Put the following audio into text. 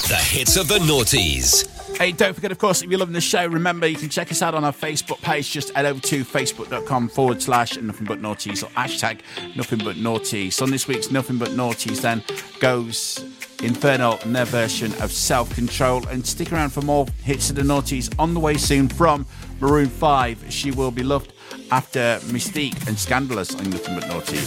The hits of the noughties. Hey, don't forget, of course, if you're loving the show, remember you can check us out on our Facebook page. Just head over to facebook.com/Nothing But Naughties or hashtag Nothing But Naughties. On this week's Nothing But Naughties, then, goes Infernal and their version of Self-Control. And stick around for more hits of the noughties on the way soon from Maroon 5. She Will Be Loved, after Mystique and Scandalous on Nothing But Naughties.